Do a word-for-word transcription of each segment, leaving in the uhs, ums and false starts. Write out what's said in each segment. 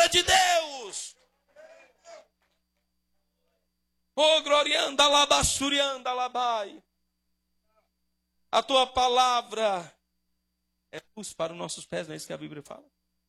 de Deus. Oh, glorianda, labassurianda, labai. A tua palavra é luz para os nossos pés, não é isso que a Bíblia fala?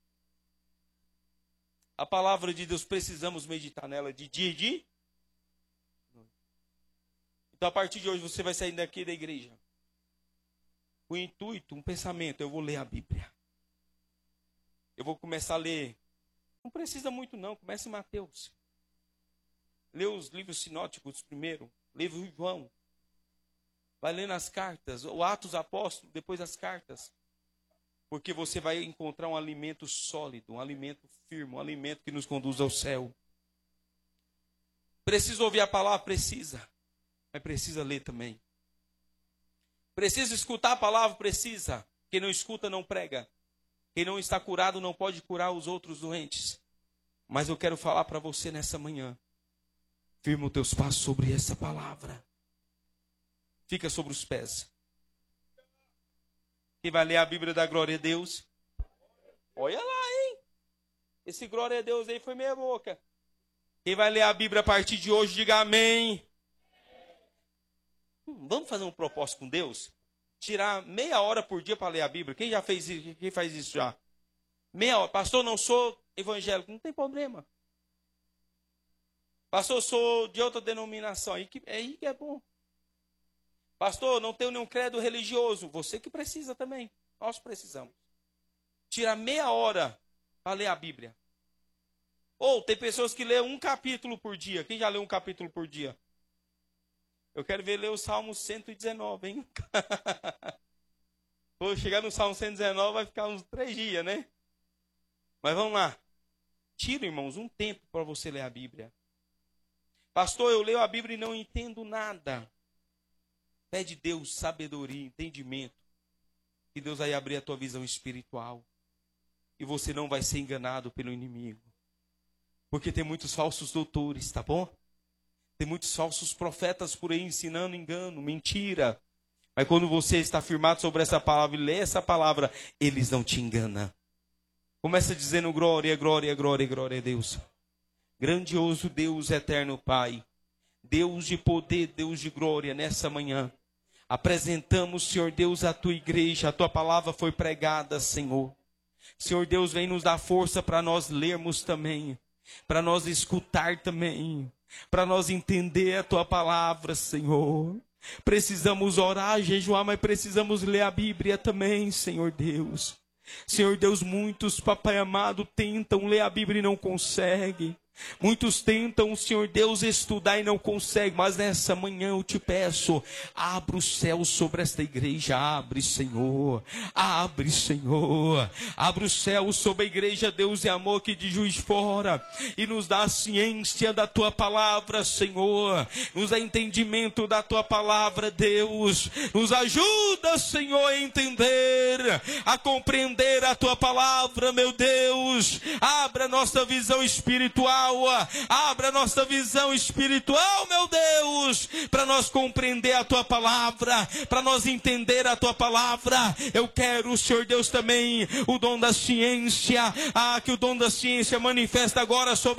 A palavra de Deus, precisamos meditar nela de dia e de noite. Então, a partir de hoje, você vai sair daqui da igreja. O intuito, um pensamento, eu vou ler a Bíblia. Eu vou começar a ler. Não precisa muito não, comece em Mateus. Lê os livros sinóticos primeiro. Livro de João. Vai lendo as cartas, o Atos Apóstolos, depois as cartas. Porque você vai encontrar um alimento sólido, um alimento firme, um alimento que nos conduz ao céu. Precisa ouvir a palavra? Precisa. Mas precisa ler também. Precisa escutar a palavra? Precisa. Quem não escuta não prega. Quem não está curado não pode curar os outros doentes. Mas eu quero falar para você nessa manhã. Firma os teus passos sobre essa palavra. Fica sobre os pés. Quem vai ler a Bíblia da glória a Deus? Olha lá, hein? Esse glória a Deus aí foi meia boca. Quem vai ler a Bíblia a partir de hoje, diga amém. Hum, vamos fazer um propósito com Deus? Tirar meia hora por dia para ler a Bíblia. Quem já fez isso? Quem faz isso já? Meia hora. Pastor, não sou evangélico. Não tem problema. Pastor, sou de outra denominação. Aí que, é aí que é bom. Pastor, não tenho nenhum credo religioso. Você que precisa também. Nós precisamos. Tira meia hora para ler a Bíblia. Ou tem pessoas que lêem um capítulo por dia. Quem já leu um capítulo por dia? Eu quero ver ler o Salmo cento e dezenove, hein? Vou chegar no Salmo cento e dezenove, vai ficar uns três dias, né? Mas vamos lá. Tira, irmãos, um tempo para você ler a Bíblia. Pastor, eu leio a Bíblia e não entendo nada. Pede Deus sabedoria, entendimento. Que Deus vai abrir a tua visão espiritual. E você não vai ser enganado pelo inimigo. Porque tem muitos falsos doutores, tá bom? Tem muitos falsos profetas por aí ensinando engano, mentira. Mas quando você está firmado sobre essa palavra e lê essa palavra, eles não te enganam. Começa dizendo glória, glória, glória, glória a Deus. Grandioso Deus, eterno Pai. Deus de poder, Deus de glória, nessa manhã. Apresentamos, Senhor Deus, a tua igreja. A tua palavra foi pregada, Senhor. Senhor Deus, vem nos dar força para nós lermos também. Para nós escutar também. Para nós entender a tua palavra, Senhor. Precisamos orar, jejuar, mas precisamos ler a Bíblia também, Senhor Deus. Senhor Deus, muitos, papai amado, tentam ler a Bíblia e não conseguem. Muitos tentam, Senhor Deus, estudar e não conseguem, mas nessa manhã eu te peço, abre o céu sobre esta igreja, abre, Senhor, abre, Senhor, abre o céu sobre a igreja, Deus e amor, que de Juiz de Fora, e nos dá a ciência da tua palavra, Senhor, nos dá entendimento da tua palavra, Deus, nos ajuda, Senhor, a entender, a compreender a tua palavra, meu Deus, abra nossa visão espiritual, abra a nossa visão espiritual, meu Deus, para nós compreender a tua palavra, para nós entender a tua palavra. Eu quero, Senhor Deus, também o dom da ciência, ah, que o dom da ciência manifesta agora sobre